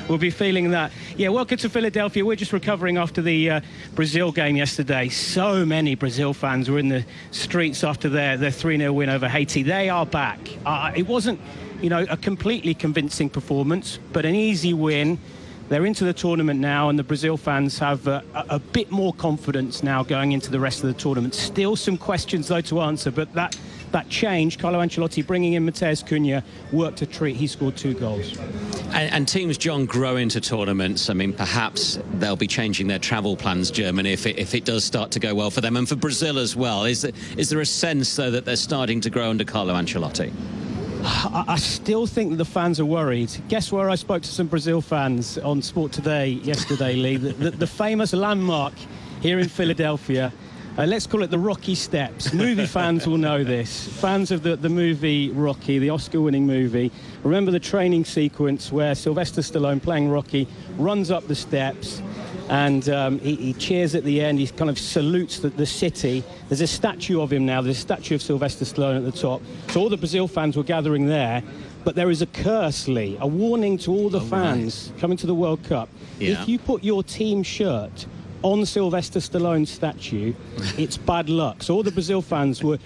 will be feeling that. Yeah, welcome to Philadelphia. We're just recovering after the Brazil game yesterday. So many Brazil fans were in the streets after their 3-0 win over Haiti. They are back. It wasn't, you know, a completely convincing performance, but an easy win. They're into the tournament now, and the Brazil fans have a bit more confidence now going into the rest of the tournament. Still some questions, though, to answer, but that change, Carlo Ancelotti bringing in Matheus Cunha, worked a treat. He scored 2 goals. And teams, John, grow into tournaments. I mean, perhaps they'll be changing their travel plans, Germany, if it does start to go well for them. And for Brazil as well. Is there a sense, though, that they're starting to grow under Carlo Ancelotti? I still think that the fans are worried. Guess where I spoke to some Brazil fans on Sport Today yesterday, Lee? The famous landmark here in Philadelphia. Let's call it the Rocky Steps. Movie fans will know this. Fans of the movie Rocky, the Oscar-winning movie, remember the training sequence where Sylvester Stallone, playing Rocky, runs up the steps and he cheers at the end. He kind of salutes the city. There's a statue of him now. There's a statue of Sylvester Stallone at the top. So all the Brazil fans were gathering there. But there is a curse, Lee, a warning to all the fans coming to the World Cup. Yeah. If you put your team shirt on Sylvester Stallone's statue, it's bad luck. So all the Brazil fans were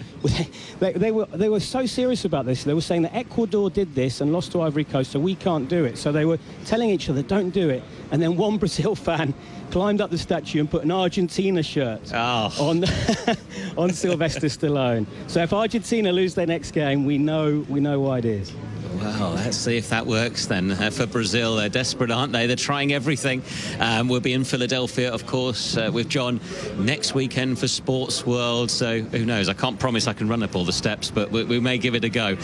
they were so serious about this. They were saying that Ecuador did this and lost to Ivory Coast, so we can't do it. So they were telling each other, don't do it. And then one Brazil fan climbed up the statue and put an Argentina shirt on Sylvester Stallone. So if Argentina lose their next game, we know why it is. Well, let's see if that works then for Brazil. They're desperate, aren't they? They're trying everything. We'll be in Philadelphia, of course, with John next weekend for Sports World. So who knows? I can't promise I can run up all the steps, but we may give it a go.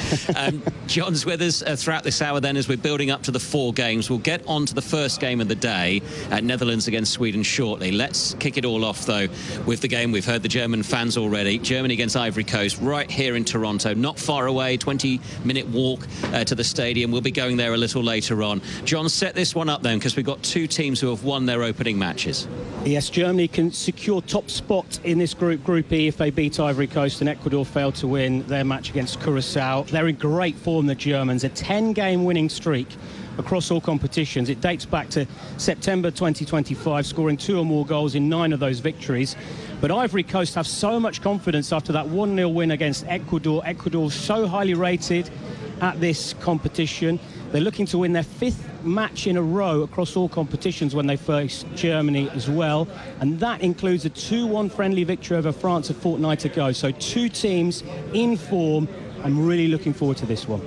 John's with us throughout this hour then as we're building up to the 4 games. We'll get on to the first game of the day, Netherlands against Sweden shortly. Let's kick it all off, though, with the game. We've heard the German fans already. Germany against Ivory Coast, right here in Toronto. Not far away, 20-minute walk to the stadium. We'll be going there a little later on. John, set this one up then, because we've got 2 teams who have won their opening matches. Yes, Germany can secure top spot in this Group E, if they beat Ivory Coast, and Ecuador failed to win their match against Curacao. They're in great form, the Germans. A 10-game winning streak across all competitions. It dates back to September 2025, scoring 2 or more goals in 9 of those victories. But Ivory Coast have so much confidence after that 1-0 win against Ecuador. Ecuador so highly rated at this competition. They're looking to win their 5th match in a row across all competitions when they face Germany as well. And that includes a 2-1 friendly victory over France a fortnight ago. So 2 teams in form. I'm really looking forward to this one.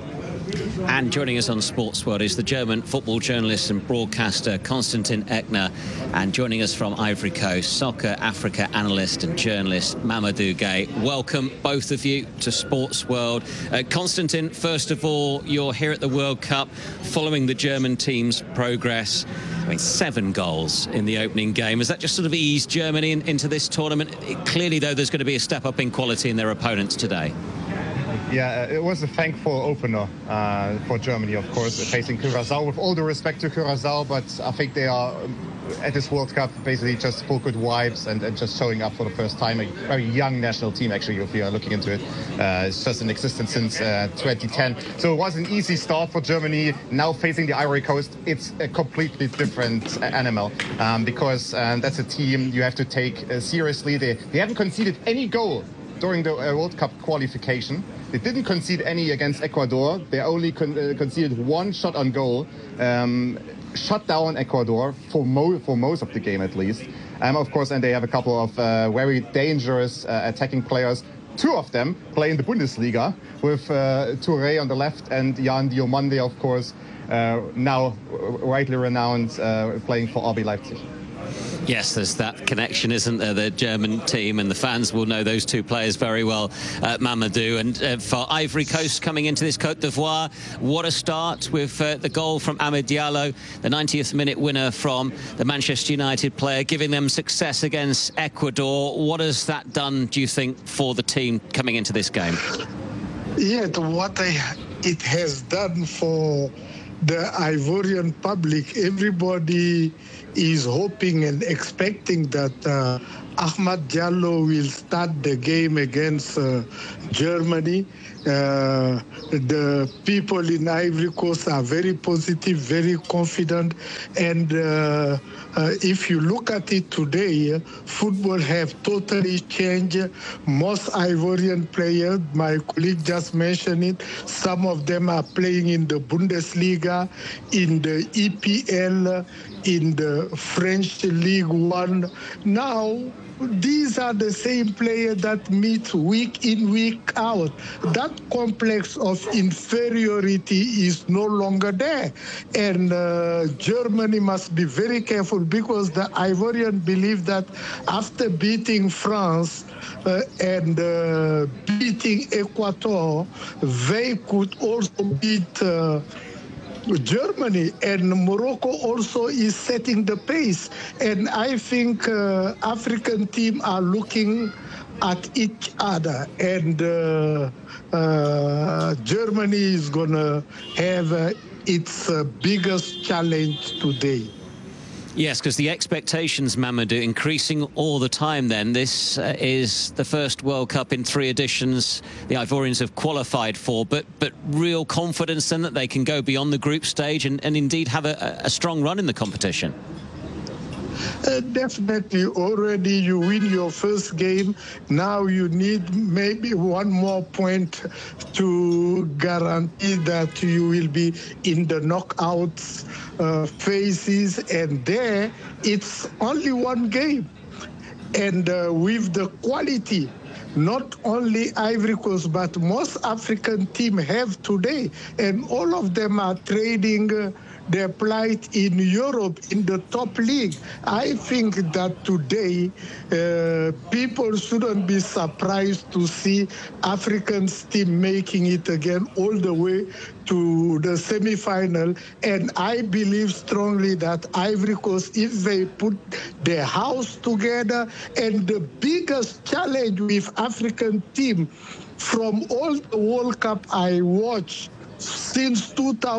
And joining us on Sports World is the German football journalist and broadcaster Konstantin Eckner, and joining us from Ivory Coast, Soccer Africa analyst and journalist Mamadou Gueye. Welcome, both of you, to Sports World. Konstantin, first of all, you're here at the World Cup following the German team's progress. I mean, 7 goals in the opening game. Has that just sort of eased Germany into this tournament? Clearly, though, there's going to be a step up in quality in their opponents today. Yeah, it was a thankful opener for Germany, of course, facing Curacao. With all the respect to Curacao, but I think they are, at this World Cup, basically just full good vibes and just showing up for the first time. A very young national team, actually, if you are looking into it. It's just in existence since 2010. So it was an easy start for Germany. Now facing the Ivory Coast, it's a completely different animal because that's a team you have to take seriously. They haven't conceded any goal during the World Cup qualification. They didn't concede any against Ecuador. They only conceded 1 shot on goal. Shut down Ecuador for most of the game, at least. Of course, and they have a couple of very dangerous attacking players. 2 of them play in the Bundesliga, with Touré on the left and Jan Diomande, of course, now rightly renowned, playing for RB Leipzig. Yes, there's that connection, isn't there? The German team and the fans will know those 2 players very well, Mamadou. And for Ivory Coast coming into this Côte d'Ivoire, what a start with the goal from Amad Diallo, the 90th minute winner from the Manchester United player, giving them success against Ecuador. What has that done, do you think, for the team coming into this game? Yeah, it has done for the Ivorian public. Everybody is hoping and expecting that Ahmad Diallo will start the game against Germany. The people in Ivory Coast are very positive, very confident, and if you look at it today, football have totally changed. Most Ivorian players, my colleague just mentioned it, some of them are playing in the Bundesliga, in the EPL, in the French League One. Now, these are the same players that meet week in, week out. That complex of inferiority is no longer there. And Germany must be very careful, because the Ivorian believe that after beating France and beating Ecuador, they could also beat Germany, and Morocco also is setting the pace. And I think African teams are looking at each other, and Germany is going to have its biggest challenge today. Yes, because the expectations, Mamadou, increasing all the time then. This is the first World Cup in 3 editions the Ivorians have qualified for, but real confidence then that they can go beyond the group stage and indeed have a strong run in the competition. Definitely. Already you win your first game. Now you need maybe one more point to guarantee that you will be in the knockouts phases. And there, it's only one game. And with the quality, not only Ivory Coast, but most African teams have today. And all of them are trading their plight in Europe, in the top league. I think that today people shouldn't be surprised to see Africans team making it again all the way to the semi-final. And I believe strongly that Ivory Coast, if they put their house together, and the biggest challenge with African team from all the World Cup I watched since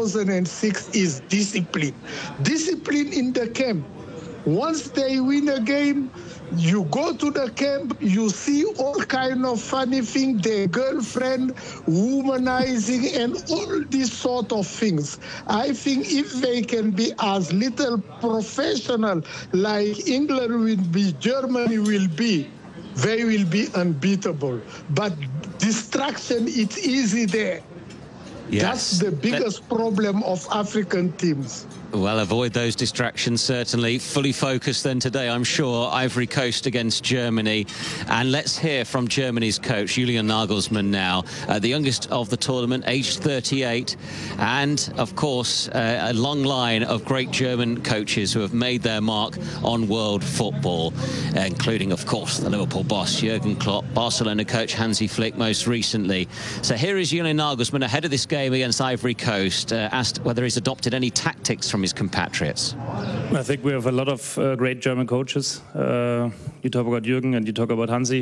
2006 is discipline. Discipline in the camp. Once they win a game, you go to the camp, you see all kind of funny things, their girlfriend, womanizing, and all these sort of things. I think if they can be as little professional like England will be, Germany will be, they will be unbeatable. But distraction, it's easy there. Yes. That's the biggest problem of African teams. Well, avoid those distractions, certainly. Fully focused then today, I'm sure. Ivory Coast against Germany. And let's hear from Germany's coach, Julian Nagelsmann now. The youngest of the tournament, aged 38. And, of course, a long line of great German coaches who have made their mark on world football, including, of course, the Liverpool boss, Jurgen Klopp, Barcelona coach Hansi Flick most recently. So here is Julian Nagelsmann ahead of this game against Ivory Coast, asked whether he's adopted any tactics from his compatriots. I think we have a lot of great German coaches. You talk about Jürgen and you talk about Hansi.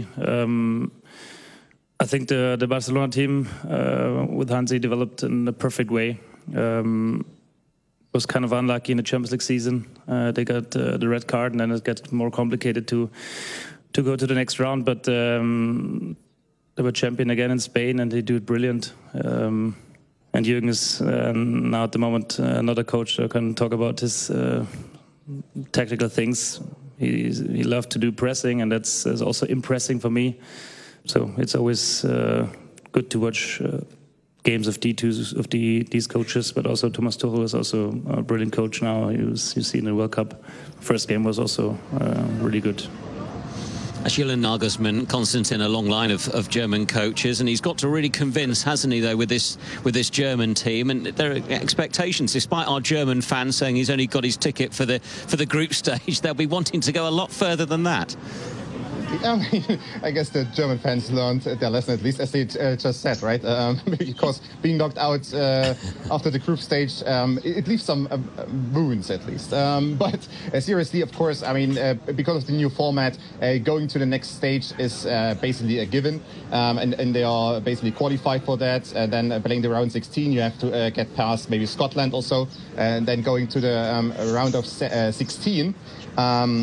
I think the Barcelona team with Hansi developed in a perfect way. Was kind of unlucky in the Champions League season. They got the red card, and then it got more complicated to go to the next round. But they were champion again in Spain, and they do it brilliant. And Jürgen is now at the moment another coach that can talk about his tactical things. He loves to do pressing, and that's also impressing for me. So it's always good to watch games of these coaches. But also Thomas Tuchel is also a brilliant coach now. You see in the World Cup, first game was also really good. Julian Nagelsmann, Konstantin, a long line of German coaches, and he's got to really convince, hasn't he, though, with this German team. And there are expectations, despite our German fans saying he's only got his ticket for the group stage, they'll be wanting to go a lot further than that. I guess the German fans learned their lesson, at least, as they just said, right? Because being knocked out after the group stage, it leaves some wounds, at least. But seriously, of course, I mean, because of the new format, going to the next stage is basically a given. And they are basically qualified for that. And then playing the round 16, you have to get past maybe Scotland also. And then going to the round of 16.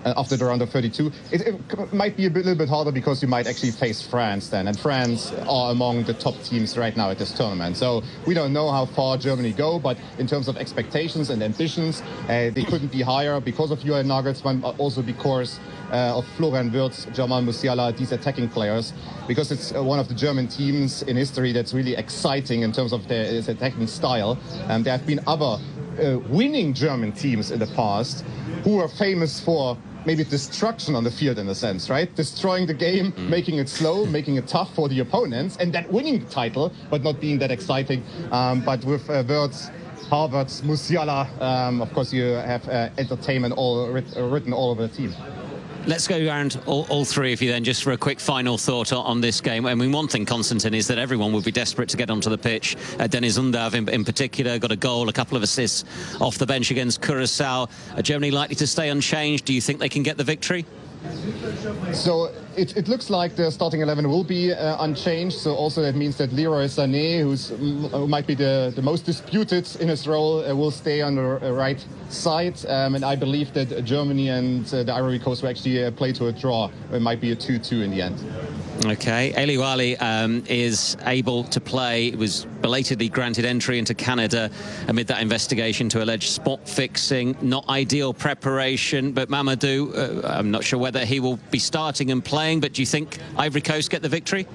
after the round of 32. It might be a little bit harder because you might actually face France then, and France are among the top teams right now at this tournament. So we don't know how far Germany go, but in terms of expectations and ambitions, they couldn't be higher because of Julian Nagelsmann, but also because of Florian Wirtz, Jamal Musiala, these attacking players, because it's one of the German teams in history that's really exciting in terms of their attacking style. There have been other winning German teams in the past who are famous for maybe destruction on the field, in a sense, right? Destroying the game, making it slow, making it tough for the opponents, and then winning the title, but not being that exciting. But with Wirtz, Havertz, Musiala, of course, you have entertainment written all over the team. Let's go around all three of you then, just for a quick final thought on this game. I mean, one thing, Konstantin, is that everyone would be desperate to get onto the pitch. Denis Undav in particular got a goal, a couple of assists off the bench against Curaçao. Are Germany likely to stay unchanged? Do you think they can get the victory? So it looks like the starting 11 will be unchanged. So also that means that Leroy Sané, who might be the most disputed in his role, will stay on the right side. And I believe that Germany and the Ivory Coast will actually play to a draw. It might be a 2-2 in the end. Okay, Elie Waly is able to play. It was belatedly granted entry into Canada amid that investigation to alleged spot fixing. Not ideal preparation, but Mamadou, I'm not sure whether he will be starting and playing, but do you think Ivory Coast get the victory?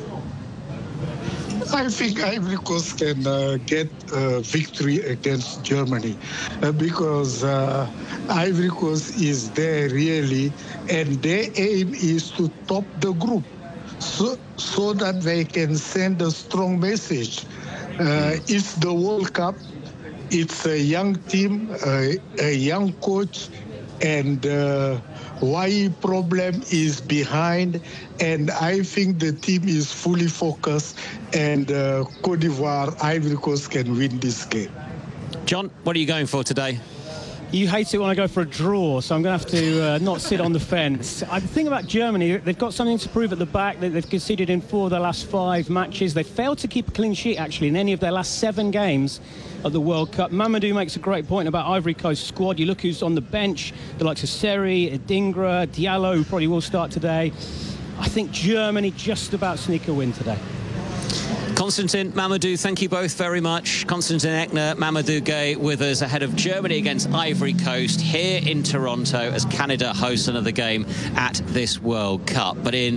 I think Ivory Coast can get a victory against Germany because Ivory Coast is there really, and their aim is to top the group. So that they can send a strong message. It's the World Cup. It's a young team, a young coach, and why problem is behind. And I think the team is fully focused, and Côte d'Ivoire, Ivory Coast can win this game. John, what are you going for today? You hate it when I go for a draw, so I'm going to have to not sit on the fence. I think about Germany, they've got something to prove at the back. They've conceded in 4 of their last 5 matches. They failed to keep a clean sheet, actually, in any of their last 7 games at the World Cup. Mamadou makes a great point about Ivory Coast squad. You look who's on the bench, the likes of Seri, Adingra, Diallo, who probably will start today. I think Germany just about sneak a win today. Konstantin, Mamadou, thank you both very much. Konstantin Eckner, Mamadou Gueye with us ahead of Germany against Ivory Coast here in Toronto as Canada hosts another game at this World Cup. But in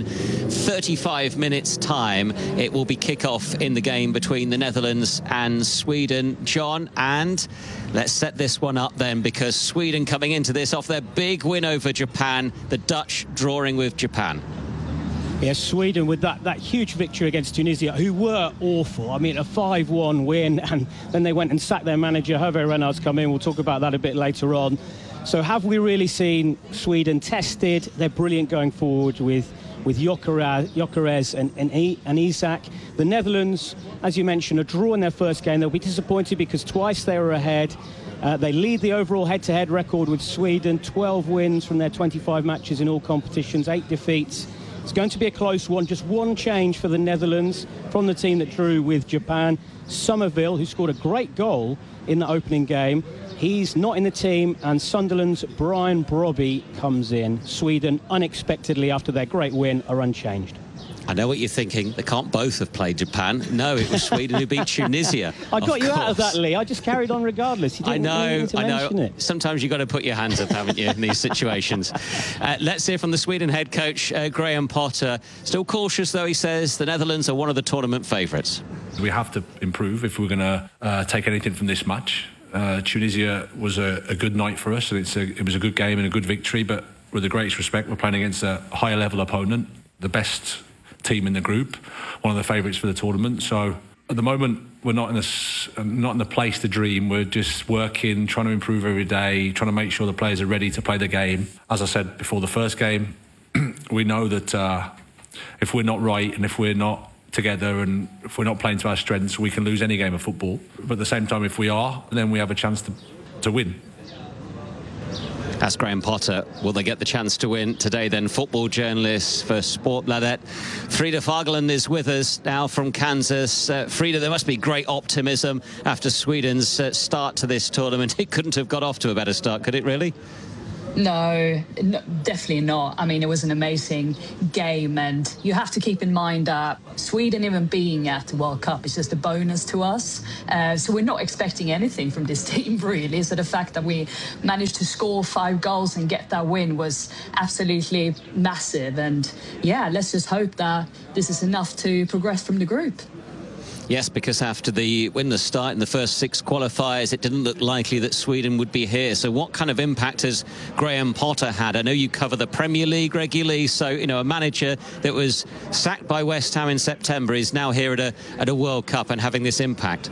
35 minutes' time, it will be kick-off in the game between the Netherlands and Sweden. John, and let's set this one up then, because Sweden coming into this off their big win over Japan, the Dutch drawing with Japan. Yes, Sweden with that huge victory against Tunisia, who were awful. I mean, a 5-1 win, and then they went and sacked their manager. Hervé Renard's come in. We'll talk about that a bit later on. So have we really seen Sweden tested? They're brilliant going forward with Gyökeres and Isak. The Netherlands, as you mentioned, a draw in their first game. They'll be disappointed because twice they were ahead. They lead the overall head-to-head record with Sweden, 12 wins from their 25 matches in all competitions, 8 defeats. It's going to be a close one. Just one change for the Netherlands from the team that drew with Japan. Somerville, who scored a great goal in the opening game, he's not in the team, and Sunderland's Brian Brobby comes in. Sweden, unexpectedly after their great win, are unchanged. I know what you're thinking. They can't both have played Japan. No, it was Sweden who beat Tunisia. I got you out of that, Lee. I just carried on regardless. You didn't need to mention it. Sometimes you've got to put your hands up, haven't you, in these situations. Let's hear from the Sweden head coach, Graham Potter. Still cautious, though, he says. The Netherlands are one of the tournament favourites. We have to improve if we're going to take anything from this match. Tunisia was a good night for us, and it was a good game and a good victory, but with the greatest respect, we're playing against a higher level opponent, the best team in the group, one of the favourites for the tournament. So at the moment, we're not in the place to dream. We're just working, trying to improve every day, trying to make sure the players are ready to play the game. As I said before the first game, we know that if we're not right and if we're not together and if we're not playing to our strengths, we can lose any game of football. But at the same time, if we are, then we have a chance to win. That's Graham Potter. Will they get the chance to win today then? Football journalist for Sportbladet. Frida Fagerlund is with us now from Kansas. Frida, there must be great optimism after Sweden's start to this tournament. It couldn't have got off to a better start, could it really? No, definitely not. I mean, it was an amazing game, and you have to keep in mind that Sweden even being at the World Cup is just a bonus to us. So we're not expecting anything from this team, really. So the fact that we managed to score 5 goals and get that win was absolutely massive. And yeah, let's just hope that this is enough to progress from the group. Yes, because after the winless start in the first 6 qualifiers, it didn't look likely that Sweden would be here. So what kind of impact has Graham Potter had? I know you cover the Premier League regularly, so, you know, a manager that was sacked by West Ham in September is now here at a World Cup and having this impact.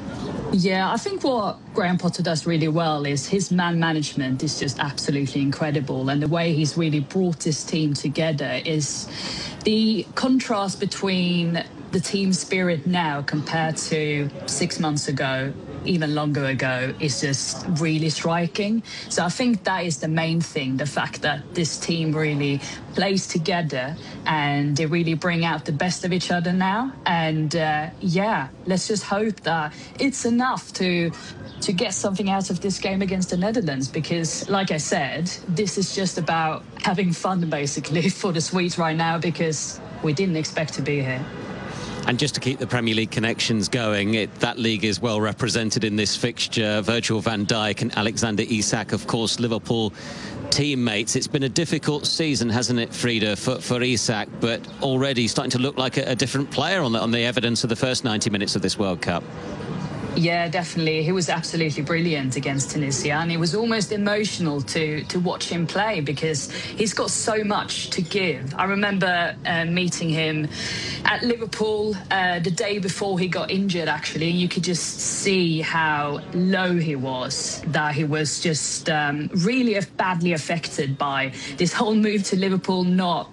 Yeah, I think what Graham Potter does really well is his man management is just absolutely incredible. And the way he's really brought this team together is the contrast between the team spirit now compared to 6 months ago, even longer ago, is just really striking. So I think that is the main thing, the fact that this team really plays together and they really bring out the best of each other now. And yeah, let's just hope that it's enough to get something out of this game against the Netherlands, because like I said, this is just about having fun basically for the Swedes right now, because we didn't expect to be here. And just to keep the Premier League connections going, that league is well represented in this fixture. Virgil van Dijk and Alexander Isak, of course, Liverpool teammates. It's been a difficult season, hasn't it, Frida, for Isak, but already starting to look like a different player on the evidence of the first 90 minutes of this World Cup. Yeah, definitely. He was absolutely brilliant against Tunisia, and it was almost emotional to watch him play because he's got so much to give. I remember meeting him at Liverpool the day before he got injured, actually, and you could just see how low he was, that he was just really badly affected by this whole move to Liverpool not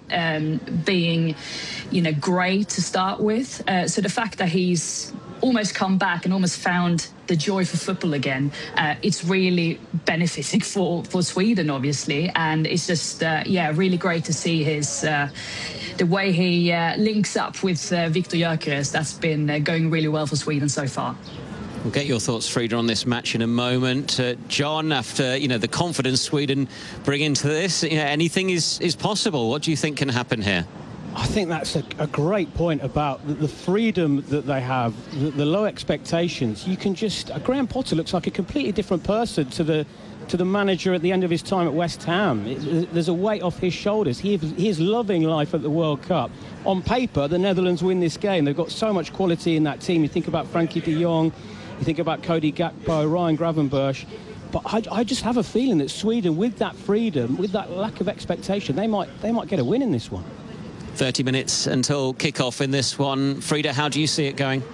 being, great to start with. So the fact that he's almost come back and almost found the joy for football again, it's really benefiting for Sweden, obviously, and it's just really great to see the way he links up with Viktor Gyökeres. That's been going really well for Sweden so far. We'll get your thoughts, Frida, on this match in a moment. John, after the confidence Sweden bring into this, anything is possible. What do you think can happen here? I think that's a great point about the freedom that they have, the low expectations. You can just... Graham Potter looks like a completely different person to the manager at the end of his time at West Ham. There's a weight off his shoulders. He is loving life at the World Cup. On paper, the Netherlands win this game. They've got so much quality in that team. You think about Frankie de Jong, you think about Cody Gakpo, Ryan Gravenberch. But I just have a feeling that Sweden, with that freedom, with that lack of expectation, they might get a win in this one. 30 minutes until kick-off in this one. Frida, how do you see it going?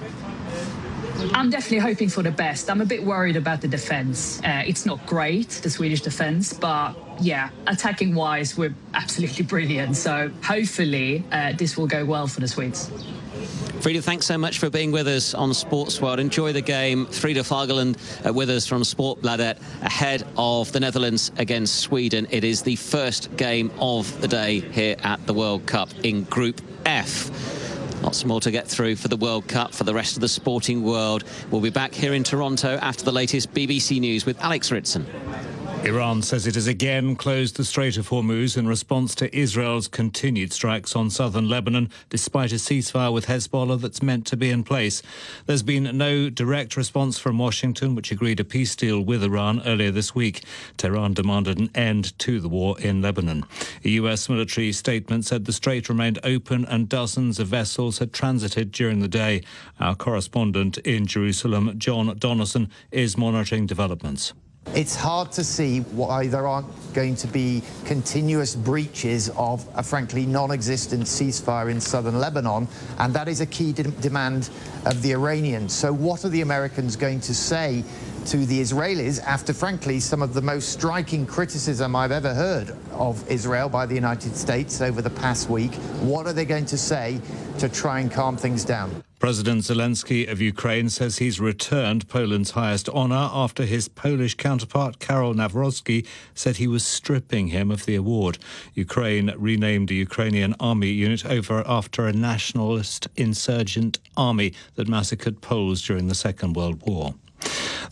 I'm definitely hoping for the best. I'm a bit worried about the defence. It's not great, the Swedish defence, but yeah, attacking-wise, we're absolutely brilliant. So hopefully this will go well for the Swedes. Frida, thanks so much for being with us on Sports World. Enjoy the game. Frida Fagerlund with us from Sportbladet ahead of the Netherlands against Sweden. It is the first game of the day here at the World Cup in Group F. Lots more to get through for the World Cup, for the rest of the sporting world. We'll be back here in Toronto after the latest BBC News with Alex Ritson. Iran says it has again closed the Strait of Hormuz in response to Israel's continued strikes on southern Lebanon, despite a ceasefire with Hezbollah that's meant to be in place. There's been no direct response from Washington, which agreed a peace deal with Iran earlier this week. Tehran demanded an end to the war in Lebanon. A U.S. military statement said the strait remained open and dozens of vessels had transited during the day. Our correspondent in Jerusalem, John Donaldson, is monitoring developments. It's hard to see why there aren't going to be continuous breaches of a frankly non-existent ceasefire in southern Lebanon, and that is a key demand of the Iranians. So what are the Americans going to say to the Israelis after, frankly, some of the most striking criticism I've ever heard of Israel by the United States over the past week? What are they going to say to try and calm things down? President Zelensky of Ukraine says he's returned Poland's highest honour after his Polish counterpart, Karol Nawrocki, said he was stripping him of the award. Ukraine renamed the Ukrainian army unit after a nationalist insurgent army that massacred Poles during the Second World War.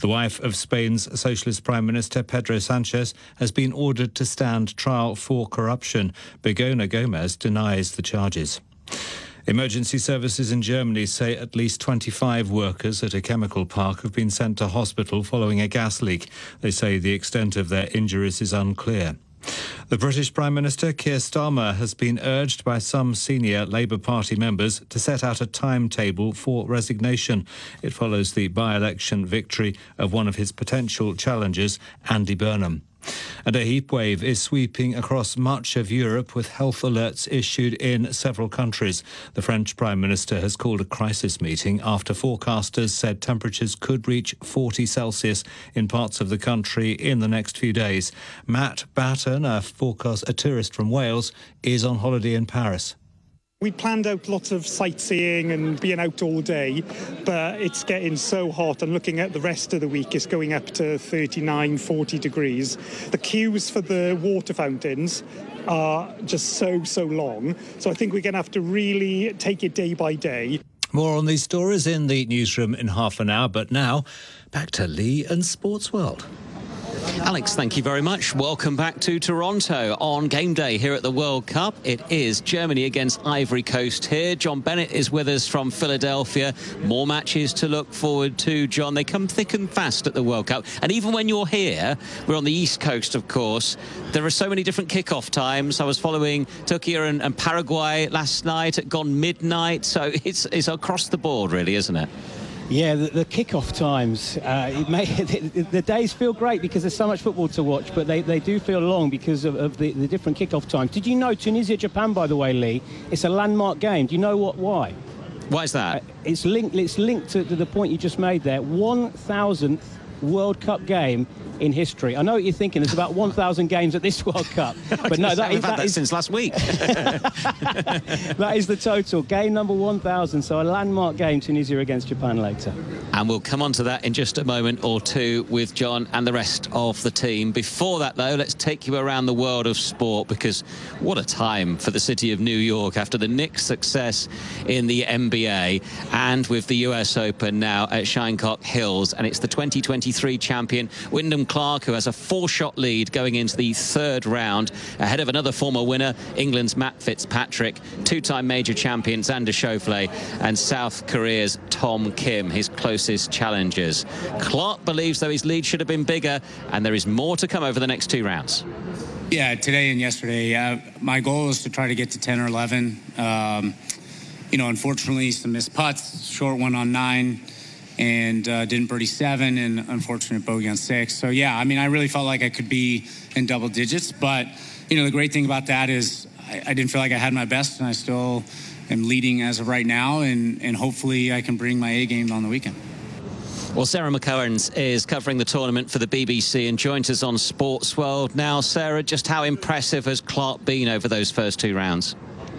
The wife of Spain's Socialist Prime Minister Pedro Sanchez has been ordered to stand trial for corruption. Begoña Gómez denies the charges. Emergency services in Germany say at least 25 workers at a chemical park have been sent to hospital following a gas leak. They say the extent of their injuries is unclear. The British Prime Minister Keir Starmer has been urged by some senior Labour Party members to set out a timetable for resignation. It follows the by-election victory of one of his potential challengers, Andy Burnham. And a heatwave is sweeping across much of Europe with health alerts issued in several countries. The French Prime Minister has called a crisis meeting after forecasters said temperatures could reach 40 Celsius in parts of the country in the next few days. Matt Batten, a tourist from Wales, is on holiday in Paris. We planned out lots of sightseeing and being out all day, but it's getting so hot, and looking at the rest of the week, it's going up to 39, 40 degrees. The queues for the water fountains are just so long. So I think we're going to have to really take it day by day. More on these stories in the newsroom in half an hour, but now back to Lee and Sports World. Alex, thank you very much. Welcome back to Toronto on game day here at the World Cup. It is Germany against Ivory Coast here. John Bennett is with us from Philadelphia. More matches to look forward to, John. They come thick and fast at the World Cup. And even when you're here, we're on the East Coast, of course, there are so many different kickoff times. I was following Turkey and Paraguay last night at gone midnight. So it's across the board, really, isn't it? Yeah, the kick-off times, the days feel great because there's so much football to watch, but they do feel long because of the different kick-off times. Did you know Tunisia-Japan, by the way, Lee, it's a landmark game? Do you know why? Why is that? It's linked to the point you just made there. 1,000th World Cup game in history. I know what you're thinking. There's about 1,000 games at this World Cup, but no, we've had that since last week. That is the total. Game number 1,000. So a landmark game, Tunisia against Japan later. And we'll come on to that in just a moment or two with John and the rest of the team. Before that, though, let's take you around the world of sport, because what a time for the city of New York after the Knicks' success in the NBA and with the US Open now at Shinnecock Hills. And it's the 2023 champion, Wyndham Clark, who has a 4-shot lead going into the third round, ahead of another former winner, England's Matt Fitzpatrick, two-time major champion Xander Schauffele, and South Korea's Tom Kim, his closest challengers. Clark believes, though, his lead should have been bigger, and there is more to come over the next 2 rounds. Yeah, today and yesterday, my goal is to try to get to 10 or 11. Unfortunately, some missed putts, short one on 9. And didn't birdie 7, and unfortunate bogey on 6. So, yeah, I mean, I really felt like I could be in double digits. But, the great thing about that is I didn't feel like I had my best, and I still am leading as of right now. And hopefully I can bring my A game on the weekend. Well, Sarah McCurrans is covering the tournament for the BBC and joins us on Sports World. Now, Sarah, just how impressive has Clark been over those first 2 rounds?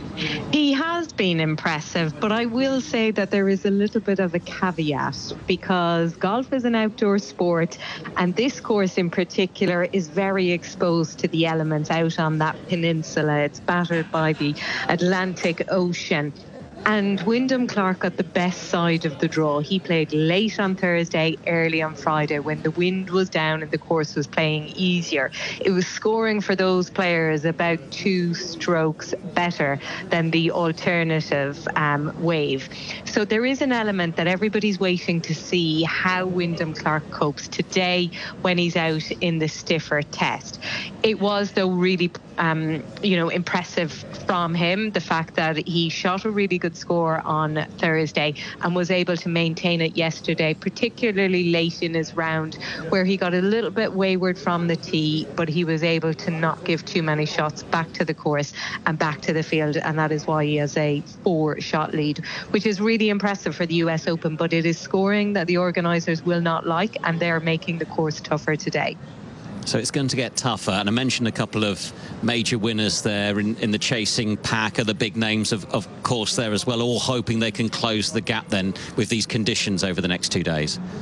He has been impressive, but I will say that there is a little bit of a caveat, because golf is an outdoor sport, and this course in particular is very exposed to the elements out on that peninsula. It's battered by the Atlantic Ocean. And Wyndham Clark got the best side of the draw. He played late on Thursday, early on Friday, when the wind was down and the course was playing easier. It was scoring for those players about 2 strokes better than the alternative wave. So there is an element that everybody's waiting to see how Wyndham Clark copes today when he's out in the stiffer test. It was, though, really impressive from him, the fact that he shot a really good score on Thursday and was able to maintain it yesterday, particularly late in his round, where he got a little bit wayward from the tee, but he was able to not give too many shots back to the course and back to the field, and that is why he has a 4-shot lead, which is really impressive for the US Open. But it is scoring that the organisers will not like, and they're making the course tougher today. So it's going to get tougher. And I mentioned a couple of major winners there in the chasing pack, are the big names, of course, there as well, all hoping they can close the gap then with these conditions over the next 2 days.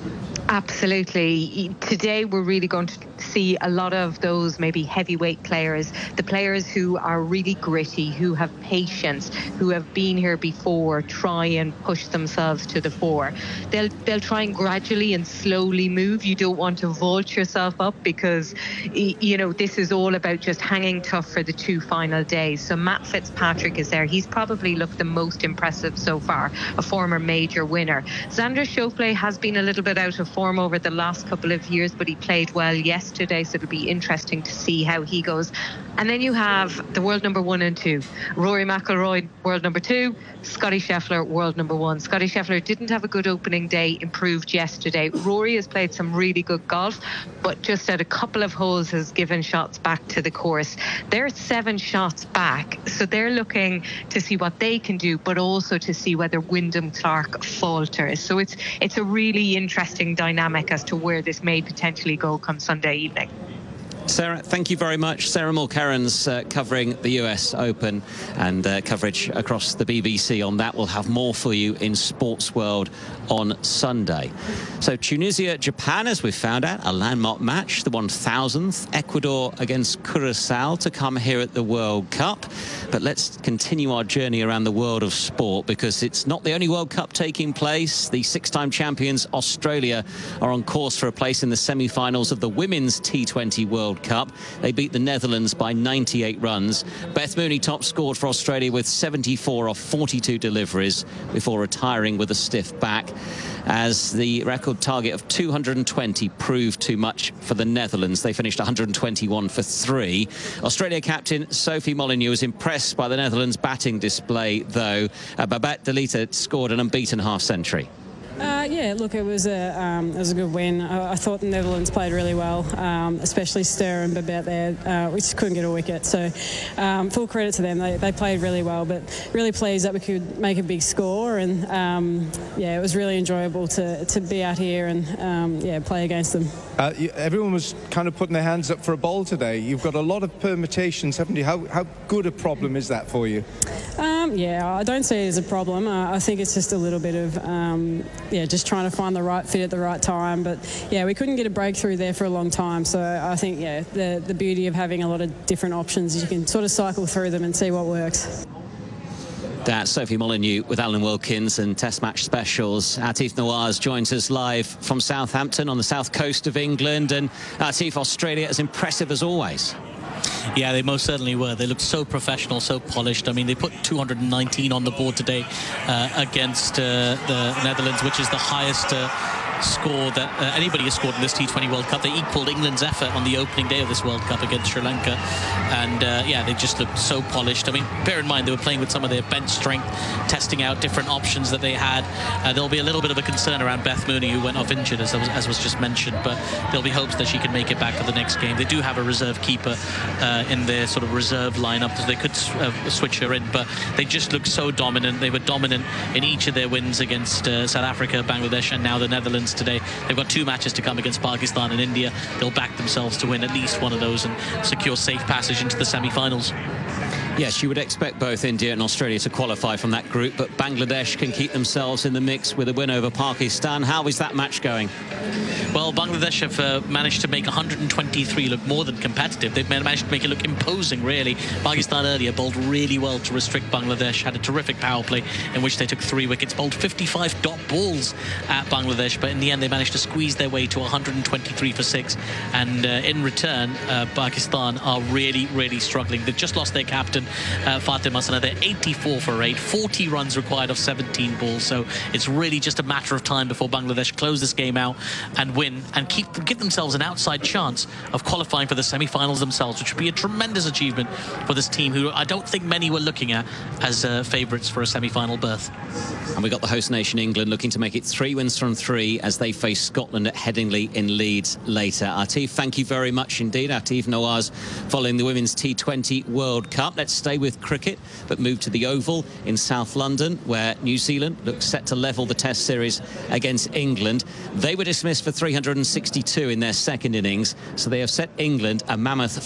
Absolutely. Today we're really going to see a lot of those maybe heavyweight players, the players who are really gritty, who have patience, who have been here before, try and push themselves to the fore. They'll try and gradually and slowly move. You don't want to vault yourself up because, you know, this is all about just hanging tough for the 2 final days. So Matt Fitzpatrick is there. He's probably looked the most impressive so far, a former major winner. Xander Schauffele has been a little bit out of form over the last couple of years, but he played well yesterday, so it'll be interesting to see how he goes. And then you have the world number 1 and 2, Rory McIlroy, world number 2, Scottie Scheffler, world number 1. Scottie Scheffler didn't have a good opening day, improved yesterday. Rory has played some really good golf, but just at a couple of holes has given shots back to the course. They're 7 shots back, so they're looking to see what they can do, but also to see whether Wyndham Clark falters. So it's a really interesting dynamic as to where this may potentially go come Sunday evening. Sarah, thank you very much. Sarah Moore-Cairns covering the US Open, and coverage across the BBC on that. We'll have more for you in Sports World on Sunday. So Tunisia, Japan, as we've found out, a landmark match, the 1000th. Ecuador against Curacao to come here at the World Cup. But let's continue our journey around the world of sport, because it's not the only World Cup taking place. The 6-time champions Australia are on course for a place in the semi-finals of the Women's T20 World Cup. They beat the Netherlands by 98 runs. Beth Mooney top scored for Australia with 74 off 42 deliveries before retiring with a stiff back, as the record target of 220 proved too much for the Netherlands. They finished 121 for 3. Australia captain Sophie Molyneux was impressed by the Netherlands batting display, though. Babette de Lita scored an unbeaten half-century. Yeah, look, it was a good win. I thought the Netherlands played really well, especially Ster and Babette there. We just couldn't get a wicket. So full credit to them. They played really well, but really pleased that we could make a big score. And yeah, it was really enjoyable to be out here and yeah, play against them. Everyone was kind of putting their hands up for a bowl today. You've got a lot of permutations, haven't you? How good a problem is that for you? Yeah, I don't see it as a problem. I think it's just a little bit of yeah, just trying to find the right fit at the right time. But yeah, we couldn't get a breakthrough there for a long time. So I think, yeah, the beauty of having a lot of different options is you can sort of cycle through them and see what works. That's Sophie Molyneux with Alan Wilkins and Test Match Specials. Atif Nawaz joins us live from Southampton on the south coast of England. And Atif, Australia as impressive as always. Yeah, they most certainly were. They looked so professional, so polished. I mean, they put 219 on the board today against the Netherlands, which is the highest score that anybody has scored in this T20 World Cup. They equalled England's effort on the opening day of this World Cup against Sri Lanka. And yeah, they just looked so polished. I mean, bear in mind, they were playing with some of their bench strength, testing out different options that they had. There'll be a little bit of a concern around Beth Mooney, who went off injured, as was just mentioned, but there'll be hopes that she can make it back for the next game. They do have a reserve keeper in their sort of reserve lineup, so they could switch her in, but they just looked so dominant. They were dominant in each of their wins against South Africa, Bangladesh, and now the Netherlands today. They've got 2 matches to come against Pakistan and India. They'll back themselves to win at least one of those and secure safe passage into the semi-finals. Yes, you would expect both India and Australia to qualify from that group, but Bangladesh can keep themselves in the mix with a win over Pakistan. How is that match going? Well, Bangladesh have managed to make 123 look more than competitive. They've managed to make it look imposing, really. Pakistan earlier bowled really well to restrict Bangladesh, had a terrific power play in which they took 3 wickets, bowled 55 dot balls at Bangladesh, but in the end they managed to squeeze their way to 123 for 6. And in return, Pakistan are really, really struggling. They've just lost their captain, Fatim Hasana. They're 84 for 8, 40 runs required off 17 balls. So it's really just a matter of time before Bangladesh close this game out and win and give themselves an outside chance of qualifying for the semi-finals themselves, which would be a tremendous achievement for this team, who I don't think many were looking at as favourites for a semi-final berth. And we got the host nation England looking to make it 3 wins from 3 as they face Scotland at Headingley in Leeds later. Atif, thank you very much indeed. Atif Nawaz following the Women's T20 World Cup. Let's stay with cricket, but move to the Oval in South London, where New Zealand looks set to level the Test series against England. They were dismissed for 362 in their second innings, so they have set England a mammoth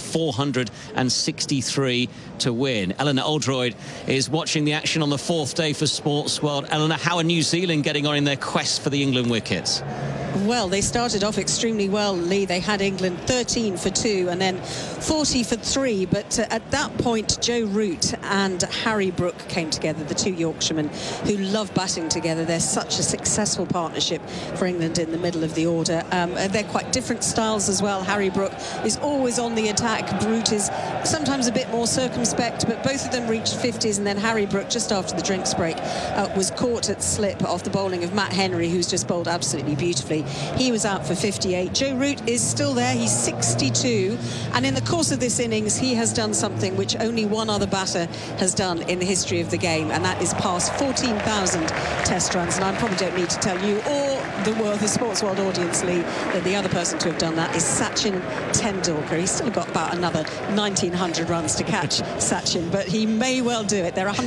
463 to win. Eleanor Oldroyd is watching the action on the fourth day for Sports World. Eleanor, how are New Zealand getting on in their quest for the England wickets? Well, they started off extremely well, Lee. They had England 13 for 2 and then 40 for 3. But at that point, Joe Root and Harry Brook came together, the two Yorkshiremen who love batting together. They're such a successful partnership for England in the middle of the order. They're quite different styles as well. Harry Brook is always on the attack. Root is sometimes a bit more circumspect, but both of them reached 50s. And then Harry Brook, just after the drinks break, was caught at slip off the bowling of Matt Henry, who's just bowled absolutely beautifully. He was out for 58. Joe Root is still there. He's 62. And in the course of this innings, he has done something which only one other batter has done in the history of the game, and that is pass 14,000 test runs. And I probably don't need to tell you or the Sports World audience, Lee, that the other person to have done that is Sachin Tendulkar. He's still got about another 1,900 runs to catch Sachin, but he may well do it. They're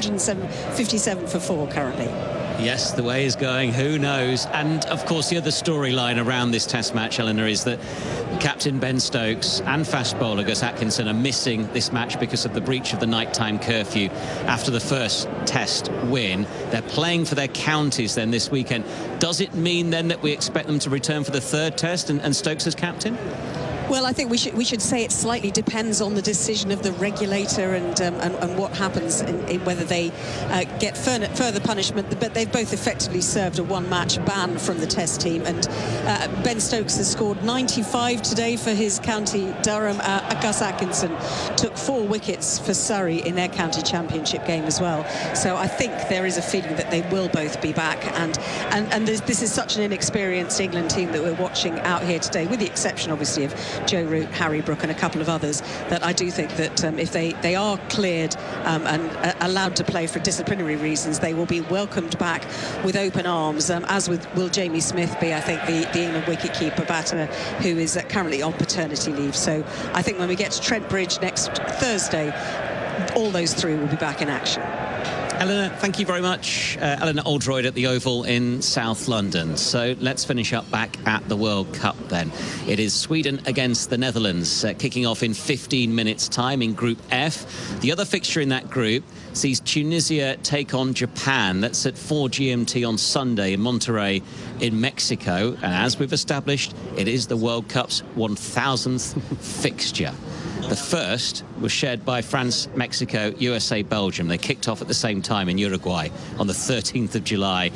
157 for 4 currently. Yes, the way is going, who knows? And, of course, the other storyline around this Test match, Eleanor, is that Captain Ben Stokes and fast bowler Gus Atkinson are missing this match because of the breach of the nighttime curfew after the first Test win. They're playing for their counties then this weekend. Does it mean then that we expect them to return for the third Test and Stokes as captain? Well, I think we should say it slightly depends on the decision of the regulator and what happens in whether they get further punishment. But they've both effectively served a one-match ban from the Test team. And Ben Stokes has scored 95 today for his county Durham. Gus Atkinson took 4 wickets for Surrey in their county championship game as well. So I think there is a feeling that they will both be back. And this is such an inexperienced England team that we're watching out here today, with the exception, obviously, of Joe Root, Harry Brook and a couple of others, that I do think that if they are cleared and allowed to play for disciplinary reasons, they will be welcomed back with open arms, as will Jamie Smith be, I think, the England wicketkeeper batter, who is currently on paternity leave. So I think when we get to Trent Bridge next Thursday, all those 3 will be back in action. Eleanor, thank you very much. Eleanor Oldroyd at the Oval in South London. So let's finish up back at the World Cup then. It is Sweden against the Netherlands, kicking off in 15 minutes' time in Group F. The other fixture in that group sees Tunisia take on Japan. That's at 4 GMT on Sunday in Monterrey in Mexico. And as we've established, it is the World Cup's 1,000th fixture. The first was shared by France, Mexico, USA, Belgium. They kicked off at the same time in Uruguay on the 13th of July,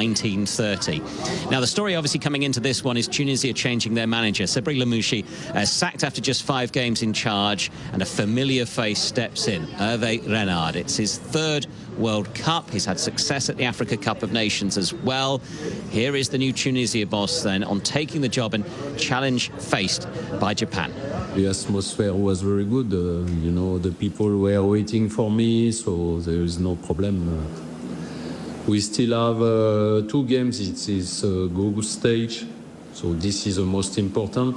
1930. Now, the story obviously coming into this one is Tunisia changing their manager. Sabri Lamouchi sacked after just 5 games in charge, and a familiar face steps in, Hervé Renard. It's his 3rd World Cup. He's had success at the Africa Cup of Nations as well. Here is the new Tunisia boss then on taking the job and challenge faced by Japan. The atmosphere was very good. You know, the people were waiting for me, so there is no problem. We still have 2 games. It is group stage, so this is the most important.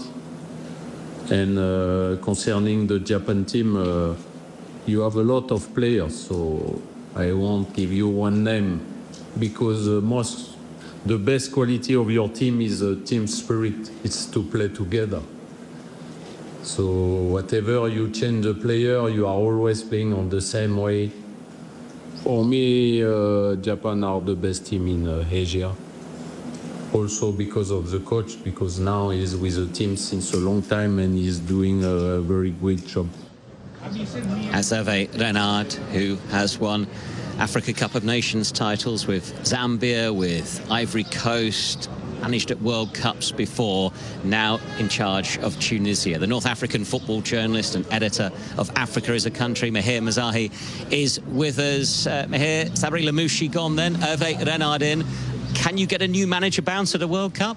And concerning the Japan team, you have a lot of players, so I won't give you one name, because the best quality of your team is a team spirit. It's to play together. So whatever you change the player, you are always playing on the same way. For me, Japan are the best team in Asia. Also because of the coach, because now he's with the team since a long time and he's doing a very great job. As Hervé Renard, who has won Africa Cup of Nations titles with Zambia, with Ivory Coast, managed at World Cups before, now in charge of Tunisia. The North African football journalist and editor of Africa is a Country, Mihir Mazahi, is with us. Mihir, Sabri Lamouchi gone then, Hervé Renard in. Can you get a new manager bounce at a World Cup?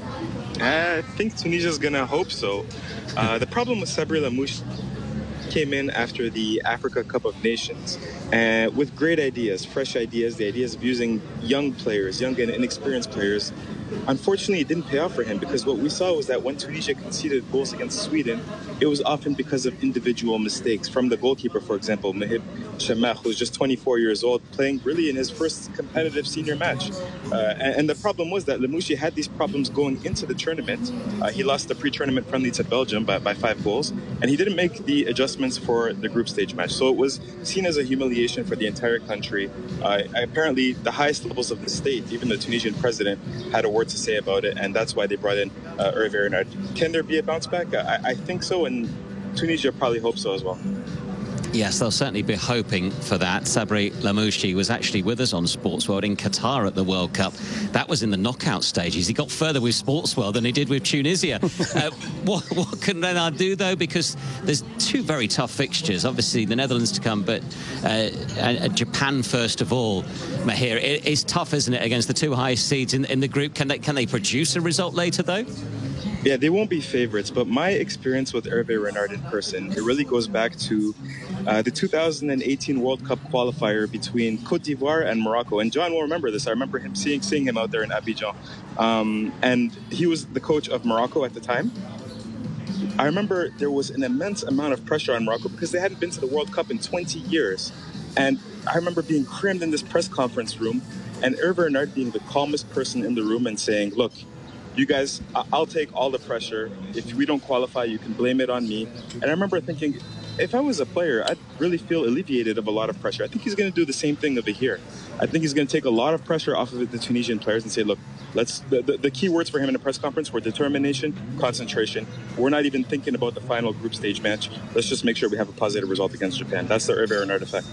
I think Tunisia's going to hope so. The problem with Sabri Lamouchi came in after the Africa Cup of Nations with great ideas, fresh ideas, the ideas of using young players, young and inexperienced players unfortunately, it didn't pay off for him because what we saw was that when Tunisia conceded goals against Sweden, it was often because of individual mistakes from the goalkeeper, for example, Mehib Shemakh, who's just 24 years old, playing really in his first competitive senior match. And the problem was that Lemouchi had these problems going into the tournament. He lost the pre-tournament friendly to Belgium by 5 goals, and he didn't make the adjustments for the group stage match. So it was seen as a humiliation for the entire country. Apparently, the highest levels of the state, even the Tunisian president, had a word to say about it, and that's why they brought in Hervé Renard. Can there be a bounce back? I think so, and Tunisia probably hopes so as well. Yes, they'll certainly be hoping for that. Sabri Lamouchi was actually with us on Sports World in Qatar at the World Cup. That was in the knockout stages. He got further with Sports World than he did with Tunisia. What can Renard do, though? Because there's 2 very tough fixtures. Obviously, the Netherlands to come, but Japan first of all. Mahir, it's tough, isn't it, against the 2 highest seeds in the group? Can they produce a result later, though? Yeah, they won't be favorites, but my experience with Hervé Renard in person, it really goes back to the 2018 World Cup qualifier between Côte d'Ivoire and Morocco. And John will remember this. I remember him seeing him out there in Abidjan. And he was the coach of Morocco at the time. I remember there was an immense amount of pressure on Morocco because they hadn't been to the World Cup in 20 years. And I remember being crammed in this press conference room and Hervé Renard being the calmest person in the room and saying, look, you guys, I'll take all the pressure. If we don't qualify, you can blame it on me. And I remember thinking, if I was a player, I'd really feel alleviated of a lot of pressure. I think he's going to do the same thing over here. I think he's going to take a lot of pressure off of the Tunisian players and say, look, the key words for him in the press conference were determination, concentration. We're not even thinking about the final group stage match. Let's just make sure we have a positive result against Japan. That's the Hervé Renard effect.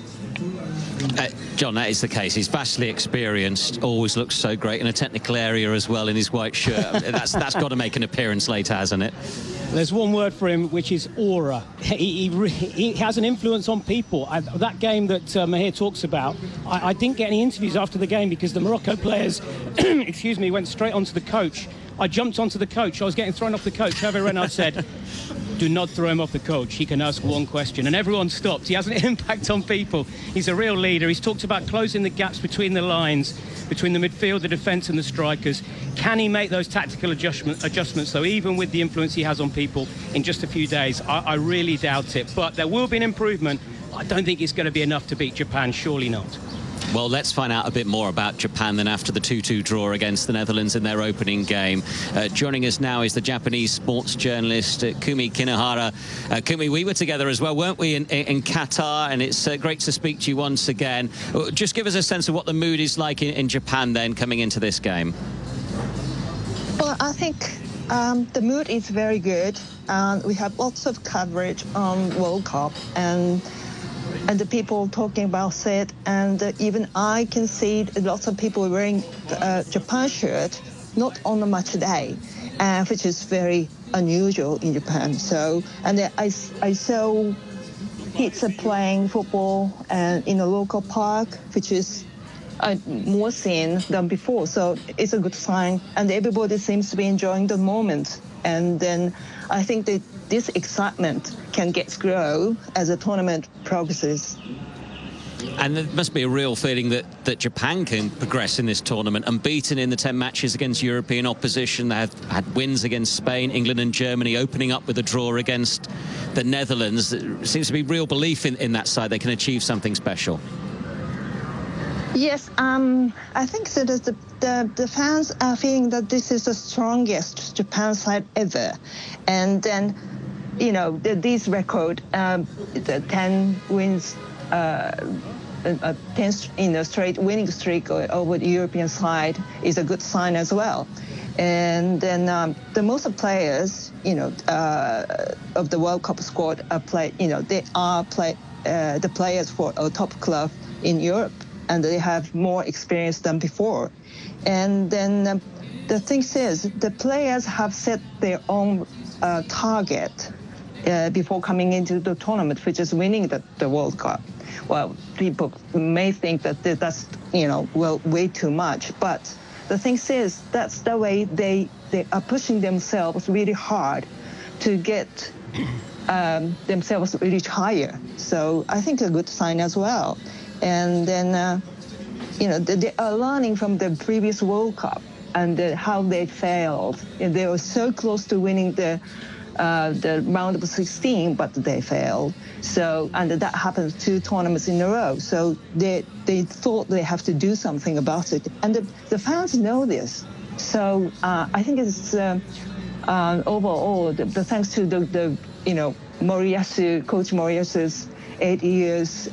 John, that is the case. He's vastly experienced, always looks so great in a technical area as well in his white shirt. That's got to make an appearance later, hasn't it? There's one word for him, which is aura. He has an influence on people. That game that Mahir talks about, I didn't get any interviews after the game because the Morocco players, excuse me, went straight onto the coach. I jumped onto the coach. I was getting thrown off the coach. Hervé Renard said, do not throw him off the coach. He can ask one question. And everyone stopped. He has an impact on people. He's a real leader. He's talked about closing the gaps between the lines, between the midfield, the defence and the strikers. Can he make those tactical adjustments, though, even with the influence he has on people in just a few days? I really doubt it. But there will be an improvement. I don't think it's going to be enough to beat Japan. Surely not. Well, let's find out a bit more about Japan then after the 2-2 draw against the Netherlands in their opening game. Joining us now is the Japanese sports journalist Kumi Kinohara. Kumi, we were together as well, weren't we, in Qatar, and it's great to speak to you once again. Just give us a sense of what the mood is like in Japan then coming into this game. Well, I think the mood is very good. We have lots of coverage on World Cup and the people talking about it, and even I can see lots of people wearing Japan shirt, not on the match day, which is very unusual in Japan. So, and I saw kids playing football in a local park, which is more seen than before. So it's a good sign, and everybody seems to be enjoying the moment. And then I think that this excitement can grow as the tournament progresses. And there must be a real feeling that Japan can progress in this tournament. Unbeaten in the 10 matches against European opposition. They have had wins against Spain, England and Germany, opening up with a draw against the Netherlands. There seems to be real belief in that side. They can achieve something special. Yes, I think that the fans are feeling that this is the strongest Japan side ever. And then, you know, this record, the 10 wins, 10 straight winning streak over the European side is a good sign as well. And then the most players, you know, of the World Cup squad they are the players for a top club in Europe, and they have more experience than before. And then the thing is, the players have set their own target before coming into the tournament, which is winning the World Cup. Well, people may think that that's, way too much. But the thing is, that's the way they are pushing themselves really hard to get themselves really higher. So I think a good sign as well. And then, they are learning from the previous World Cup. and how they failed. And they were so close to winning the round of 16, but they failed. So, and that happened 2 tournaments in a row. So they thought they have to do something about it, and the fans know this. So I think it's overall, thanks to the Moriyasu, Coach Moriyasu's 8 years,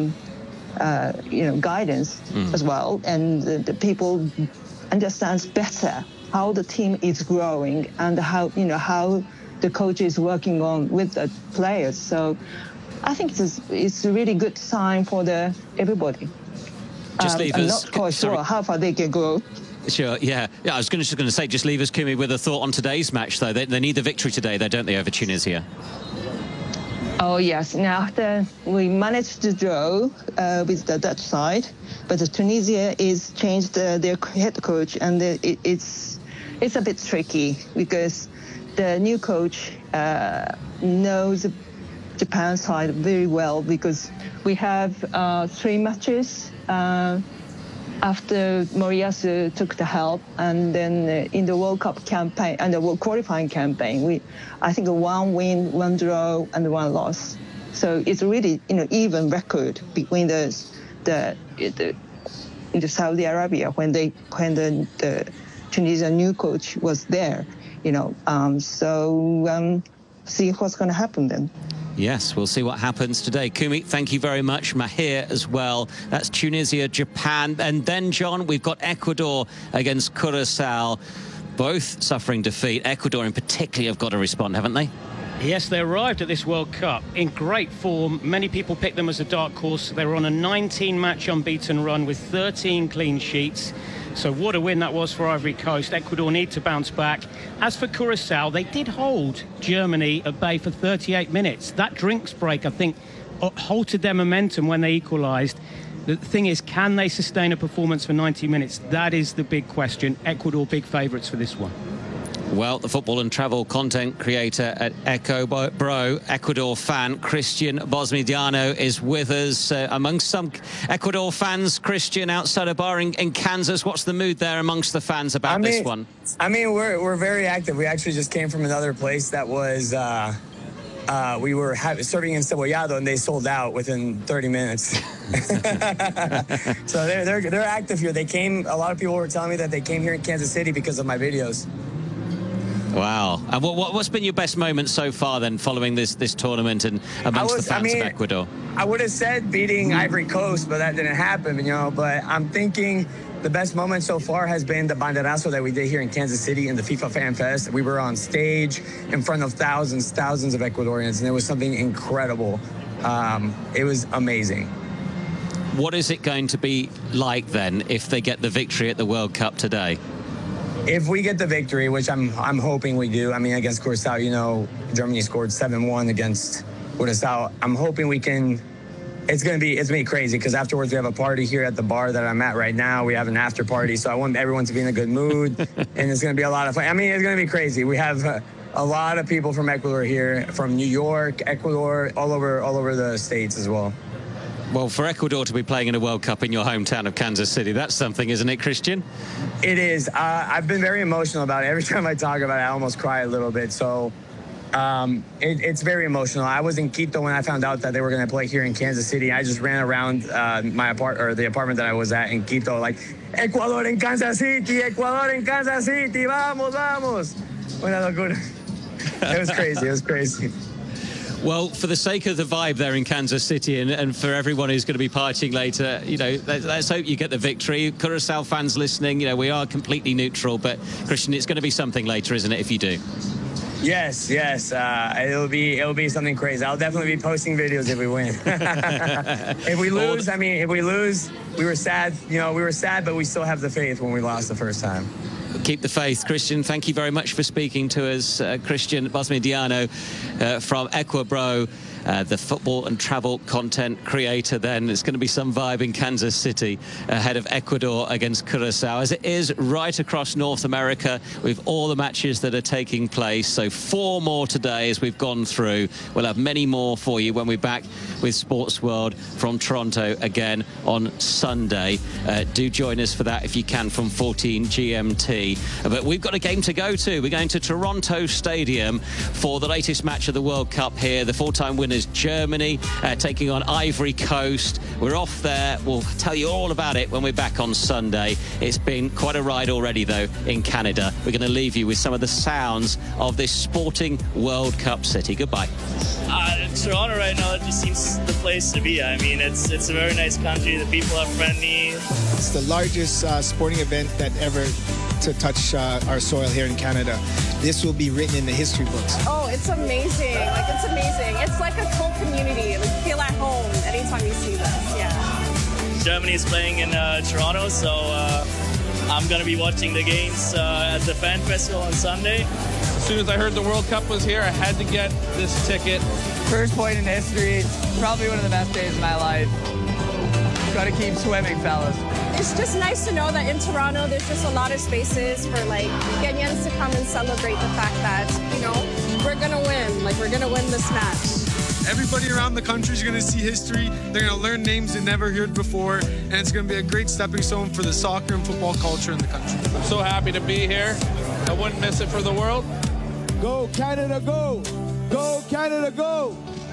guidance as well, and the people understands better how the team is growing and how the coach is working on with the players. So I think it's a really good sign for everybody. Just leave I'm us. not quite sure how far they can go. Sure, yeah. I was just going to say, just leave us, Kumi, with a thought on today's match, though. They need the victory today, though, don't they, over Tunisia? Oh, yes. Now, we managed to draw with the Dutch side, but Tunisia is changed their head coach, and it's a bit tricky because the new coach knows Japan side very well, because we have 3 matches after Moriyasu took the help, and then in the World Cup campaign and the World qualifying campaign, I think 1 win, 1 draw, and 1 loss. So it's really even record between in the Saudi Arabia when the Tunisian new coach was there. See what's going to happen then. Yes, we'll see what happens today. Kumi, thank you very much. Mahir as well. That's Tunisia, Japan. And then, John, we've got Ecuador against Curacao, both suffering defeat. Ecuador in particular have got to respond, haven't they? Yes, they arrived at this World Cup in great form. Many people picked them as a dark horse. They were on a 19-match unbeaten run with 13 clean sheets. So what a win that was for Ivory Coast. Ecuador need to bounce back. As for Curacao, they did hold Germany at bay for 38 minutes. That drinks break, I think, halted their momentum when they equalised. The thing is, can they sustain a performance for 90 minutes? That is the big question. Ecuador big favourites for this one. Well, the football and travel content creator at Ecuador, Ecuador fan, Christian Bosmidiano is with us. Amongst some Ecuador fans, Christian, outside a bar in Kansas, what's the mood there amongst the fans about this one? I mean, we're very active. We actually just came from another place that was, we were serving in Cebollado, and they sold out within 30 minutes. So they're active here. They came, a lot of people were telling me that they came here in Kansas City because of my videos. Wow. And what's been your best moment so far then, following this tournament and amongst the fans of Ecuador? I would have said beating Ivory Coast, but that didn't happen, but I'm thinking the best moment so far has been the banderazo that we did here in Kansas City in the FIFA Fan Fest. We were on stage in front of thousands of Ecuadorians, and it was something incredible. It was amazing. What is it going to be like then if they get the victory at the World Cup today? If we get the victory, which I'm hoping we do, I mean, against Curacao, Germany scored 7-1 against Curacao. I'm hoping we can. It's gonna be crazy, because afterwards we have a party here at the bar that I'm at right now. We have an after party, so I want everyone to be in a good mood, and it's gonna be a lot of fun. I mean, it's gonna be crazy. We have a lot of people from Ecuador here, from New York, Ecuador, all over the States as well. Well, for Ecuador to be playing in a World Cup in your hometown of Kansas City, that's something, isn't it, Christian? It is. I've been very emotional about it. Every time I talk about it, I almost cry a little bit. So it's very emotional. I was in Quito when I found out that they were going to play here in Kansas City. I just ran around the apartment that I was at in Quito, like, Ecuador en Kansas City, Ecuador en Kansas City, vamos, vamos. It was crazy. It was crazy. Well, for the sake of the vibe there in Kansas City and for everyone who's going to be partying later, let's hope you get the victory. Curacao fans listening, we are completely neutral, but Christian, it's going to be something later, isn't it, if you do? Yes. It'll be something crazy. I'll definitely be posting videos if we win. If we lose, we were sad. We were sad, but we still have the faith when we lost the first time. Keep the faith. Christian, thank you very much for speaking to us. Christian Bosmidiano from Ecuador. the football and travel content creator then. It's going to be some vibe in Kansas City ahead of Ecuador against Curacao, as it is right across North America with all the matches that are taking place. So 4 more today as we've gone through. We'll have many more for you when we're back with Sports World from Toronto again on Sunday. Do join us for that if you can from 14 GMT. But we've got a game to go to. We're going to Toronto Stadium for the latest match of the World Cup here. The 4-time winners Germany taking on Ivory Coast. We're off there. We'll tell you all about it when we're back on Sunday. It's been quite a ride already, though, in Canada. We're going to leave you with some of the sounds of this sporting World Cup city. Goodbye. Toronto right now, it just seems the place to be. I mean, it's a very nice country. The people are friendly. It's the largest sporting event that ever to touch our soil here in Canada. This will be written in the history books. Oh, it's amazing. Like, it's amazing. It's like a whole community. Like, feel at home anytime you see this. Yeah. Germany is playing in Toronto, so I'm going to be watching the games at the Fan Festival on Sunday. As soon as I heard the World Cup was here, I had to get this ticket. First point in history, probably one of the best days of my life. Gotta keep swimming, fellas. It's just nice to know that in Toronto, there's just a lot of spaces for like Kenyans to come and celebrate the fact that, you know, we're gonna win. Like, we're gonna win this match. Everybody around the country is going to see history. They're going to learn names they never heard before, and it's going to be a great stepping stone for the soccer and football culture in the country. I'm so happy to be here. I wouldn't miss it for the world. Go Canada, go! Go Canada, go!